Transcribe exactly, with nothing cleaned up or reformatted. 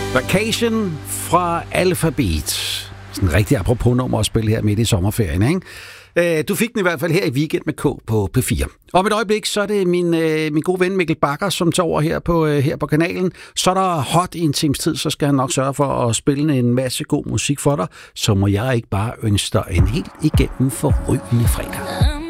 Vacation fra Alphabet. Sådan en rigtig apropos nummer at spille her midt i sommerferien, ikke? Du fik den i hvert fald her i Weekend med K på P fire. Om et øjeblik, så er det min, min gode ven Mikkel Bakker, som tager over her på, her på kanalen. Så er der hot i en times tid, så skal han nok sørge for at spille en masse god musik for dig. Så må jeg ikke bare ønske dig en helt igennem forrygende fredag.